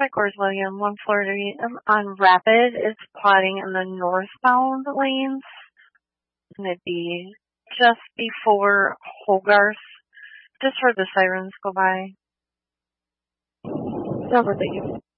Traffic Course William, 140 on Rapid. It's plotting in the northbound lanes. And it'd be just before Hogarth. Just heard the sirens go by. Over, thank you.